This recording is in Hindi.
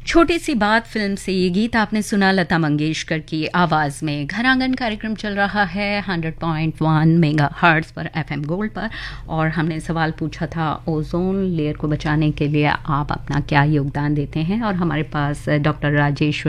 छोटी सी बात फिल्म से ये गीत आपने सुना लता मंगेशकर की आवाज़ में। घर आंगन कार्यक्रम चल रहा है 100.1 मेगाहर्ट्ज़ पर एफएम गोल्ड पर, और हमने सवाल पूछा था ओजोन लेयर को बचाने के लिए आप अपना क्या योगदान देते हैं। और हमारे पास डॉक्टर राजेश्वर